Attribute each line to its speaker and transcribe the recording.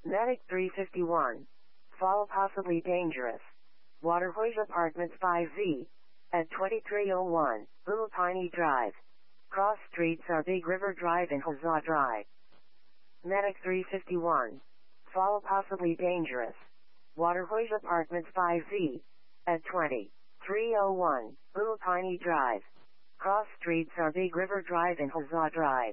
Speaker 1: Medic 351. Fall possibly dangerous. Waterhoys Apartments 5Z. At 2301, Little Piney Drive. Cross streets are Big River Drive and Huzzah Drive. Medic 351. Fall possibly dangerous. Waterhoys Apartments 5Z. At 2301, Little Piney Drive. Cross streets are Big River Drive and Huzzah Drive.